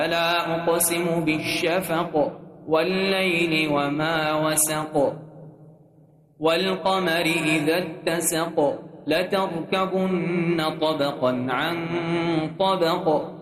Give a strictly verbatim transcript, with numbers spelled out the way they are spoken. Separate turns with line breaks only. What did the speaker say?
فلا أقسم بالشفق والليل وما وسق والقمر إذا اتسق لتركبن طبقا عن طبق